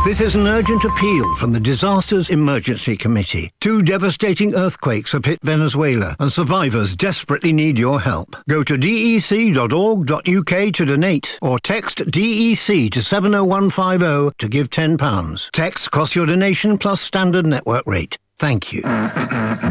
This is an urgent appeal from the Disasters Emergency Committee. 2 devastating earthquakes have hit Venezuela and survivors desperately need your help. Go to dec.org.uk to donate or text DEC to 70150 to give £10. Text costs your donation plus standard network rate. Thank you.